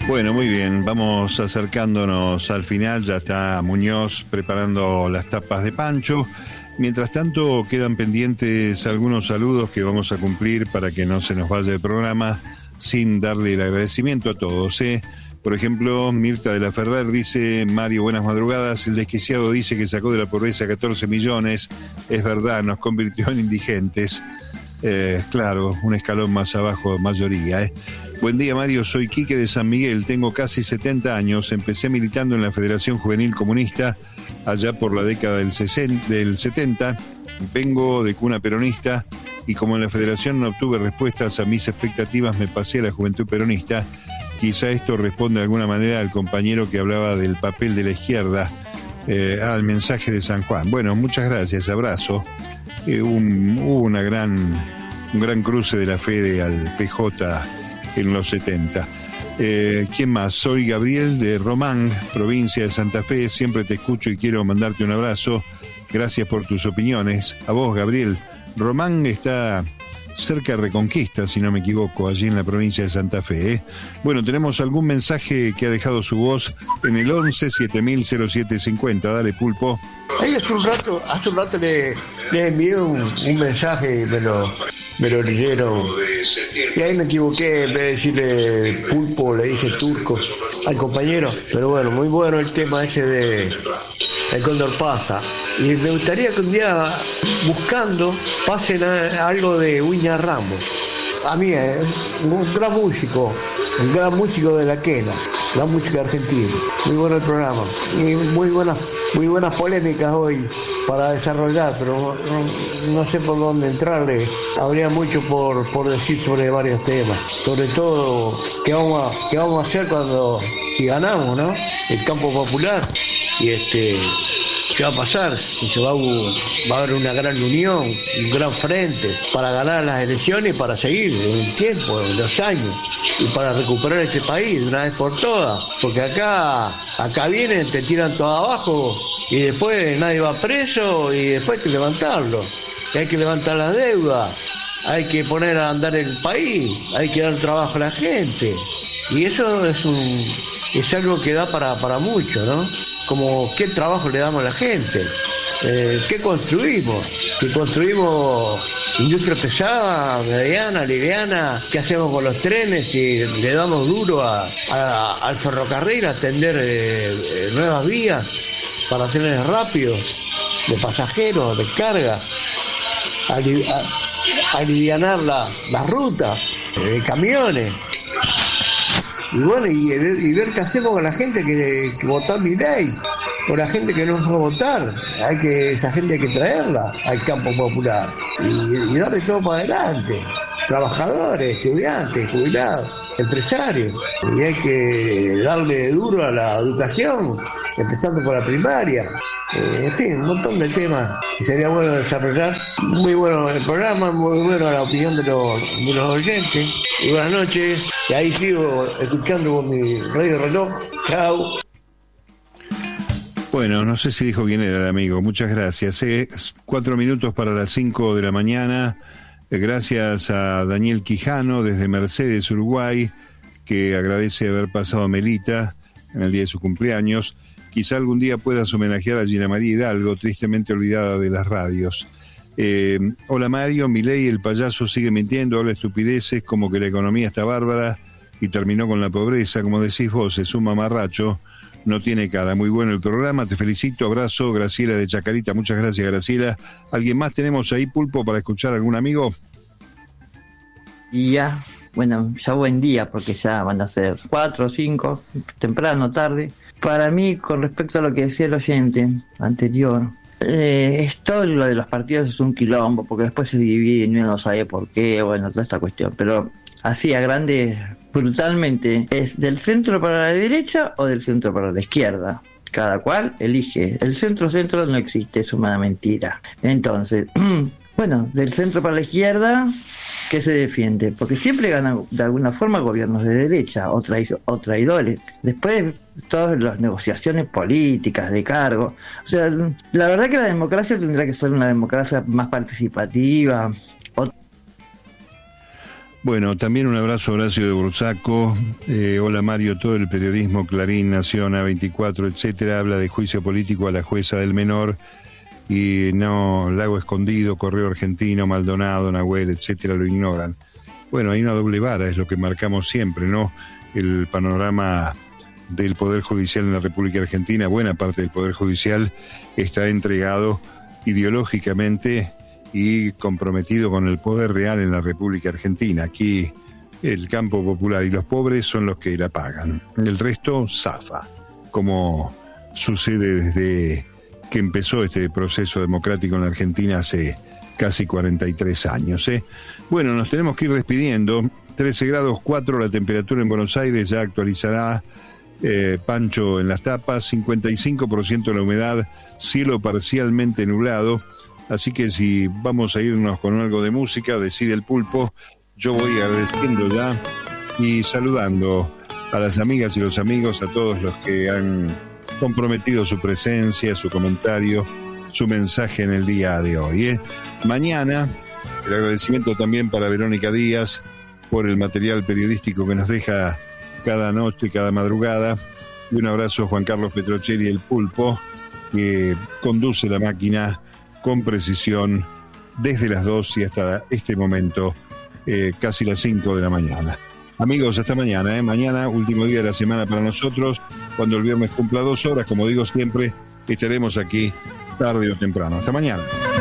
Bueno, muy bien, vamos acercándonos al final, ya está Muñoz preparando las tapas de Pancho. Mientras tanto, quedan pendientes algunos saludos que vamos a cumplir para que no se nos vaya el programa sin darle el agradecimiento a todos, ¿eh? Por ejemplo, Mirta de la Ferrer dice: Mario, buenas madrugadas, el desquiciado dice que sacó de la pobreza 14 millones, es verdad, nos convirtió en indigentes. Claro, un escalón más abajo, mayoría, ¿eh? Buen día, Mario, soy Quique de San Miguel, tengo casi 70 años, empecé militando en la Federación Juvenil Comunista allá por la década del 70, vengo de cuna peronista y como en la Federación no obtuve respuestas a mis expectativas, me pasé a la Juventud Peronista. Quizá esto responde de alguna manera al compañero que hablaba del papel de la izquierda, al mensaje de San Juan. Bueno, muchas gracias, abrazo. Hubo un gran cruce de la Fede al PJ en los 70. ¿Quién más? Soy Gabriel de Román, provincia de Santa Fe. Siempre te escucho y quiero mandarte un abrazo. Gracias por tus opiniones. A vos, Gabriel. Román está cerca de Reconquista, si no me equivoco, allí en la provincia de Santa Fe, ¿eh? Bueno, tenemos algún mensaje que ha dejado su voz en el 11 700750. Dale, Pulpo. Ahí hace un rato le envié un mensaje y me lo leyeron. Y ahí me equivoqué, en vez de decirle Pulpo, le dije Turco al compañero. Pero bueno, muy bueno el tema ese de El Cóndor Pasa. Y me gustaría que un día, buscando, pasen algo de Uña Ramos. A mí es un gran músico de la quena, gran música argentina. Muy bueno el programa. Y muy buenas polémicas hoy para desarrollar, pero no sé por dónde entrarle. Habría mucho por decir sobre varios temas, sobre todo qué vamos a hacer si ganamos, ¿no? El campo popular. Y ¿qué va a pasar? Si va a haber una gran unión, un gran frente para ganar las elecciones y para seguir en el tiempo, en los años, y para recuperar este país de una vez por todas. Porque acá vienen, te tiran todo abajo y después nadie va preso y después hay que levantarlo. Y hay que levantar la deuda, hay que poner a andar el país, hay que dar trabajo a la gente. Y eso es algo que da para mucho, ¿no? Como qué trabajo le damos a la gente, qué construimos, industria pesada, mediana, liviana, qué hacemos con los trenes, si le damos duro al ferrocarril a tender nuevas vías para trenes rápidos, de pasajeros, de carga, alivianar la ruta de camiones. Y bueno, y ver qué hacemos con la gente que votó Milei, con la gente que no fue a votar. Esa gente hay que traerla al campo popular y darle todo para adelante. Trabajadores, estudiantes, jubilados, empresarios. Y hay que darle duro a la educación, empezando por la primaria. En fin, un montón de temas que sería bueno desarrollar. Muy bueno el programa, muy bueno la opinión de los oyentes. Y buenas noches. Y ahí sigo escuchando con mi radio reloj. Chao. Bueno, no sé si dijo quién era el amigo. Muchas gracias. 4 minutos para las 5 de la mañana. Gracias a Daniel Quijano desde Mercedes, Uruguay, que agradece haber pasado a Melita en el día de su cumpleaños. Quizá algún día puedas homenajear a Gina María Hidalgo, tristemente olvidada de las radios. Hola Mario, Milei el payaso sigue mintiendo, habla estupideces como que la economía está bárbara y terminó con la pobreza, como decís vos, es un mamarracho, no tiene cara. Muy bueno el programa, te felicito, abrazo. Graciela de Chacarita, muchas gracias Graciela. ¿Alguien más tenemos ahí, Pulpo, para escuchar a algún amigo? Ya, bueno, ya buen día, porque ya van a ser 4 o 5, temprano, tarde. Para mí, con respecto a lo que decía el oyente anterior, todo lo de los partidos es un quilombo, porque después se dividen y uno no sabe por qué, bueno, toda esta cuestión. Pero así a grandes, brutalmente, ¿es del centro para la derecha o del centro para la izquierda? Cada cual elige. El centro no existe, es una mentira. Entonces, bueno, del centro para la izquierda, ¿qué se defiende? Porque siempre ganan de alguna forma gobiernos de derecha o traidores. Después, todas las negociaciones políticas, de cargo. O sea, la verdad que la democracia tendrá que ser una democracia más participativa. Bueno, también un abrazo a Horacio de Bursaco. Hola Mario, todo el periodismo, Clarín, Nación, A24, etcétera, habla de juicio político a la jueza del menor y no, Lago Escondido, Correo Argentino, Maldonado, Nahuel, etcétera, lo ignoran. Bueno, hay una doble vara, es lo que marcamos siempre, ¿no? El panorama del Poder Judicial en la República Argentina, buena parte del Poder Judicial está entregado ideológicamente y comprometido con el poder real en la República Argentina. Aquí el campo popular y los pobres son los que la pagan. El resto zafa, como sucede desde que empezó este proceso democrático en la Argentina hace casi 43 años. Bueno, nos tenemos que ir despidiendo. 13 grados 4 la temperatura en Buenos Aires, ya actualizará Pancho en las tapas, 55% la humedad, cielo parcialmente nublado. Así que si vamos a irnos con algo de música, decide el Pulpo, yo voy agradeciendo ya y saludando a las amigas y los amigos, a todos los que han comprometido su presencia, su comentario, su mensaje en el día de hoy. Mañana, el agradecimiento también para Verónica Díaz por el material periodístico que nos deja cada noche, cada madrugada. Y un abrazo a Juan Carlos Petrocelli, el Pulpo, que conduce la máquina con precisión desde las 2 y hasta este momento, casi las 5 de la mañana. Amigos, hasta mañana. Mañana, último día de la semana para nosotros. Cuando el viernes cumpla 2 horas, como digo siempre, estaremos aquí tarde o temprano. Hasta mañana.